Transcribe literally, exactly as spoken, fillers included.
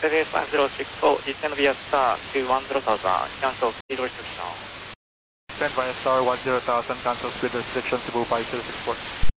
Series five zero six four, descend via star to one zero thousand, cancel speed restriction. Stand by star one zero thousand, cancel speed restriction to move five zero six four.